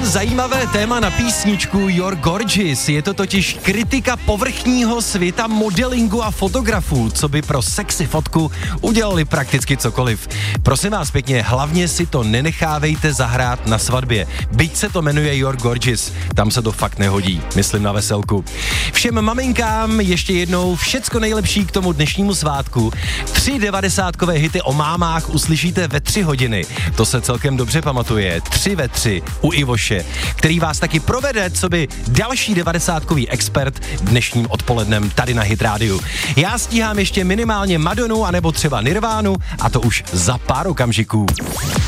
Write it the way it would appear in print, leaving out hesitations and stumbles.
zajímavé téma na písničku You're Gorgeous. Je to totiž kritika povrchního světa modelingu a fotografů, co by pro sexy fotku udělali prakticky cokoliv. Prosím vás pěkně, hlavně si to nenechávejte zahrát na svatbě. Byť se to jmenuje You're Gorgeous, tam se to fakt nehodí, myslím na veselku. Všem maminkám ještě jednou všecko nejlepší k tomu dnešnímu svátku. 3 devadesátkové hity o mámách uslyšíte ve 3 hodiny. To se celkem dobře pamatuje. 3 ve 3 u Ivoše, který vás taky provede, co by další 90kový expert dnešním odpolednem tady na Hit Rádiu. Já stíhám ještě minimálně Madonu anebo třeba Nirvánu a to už za pár okamžiků.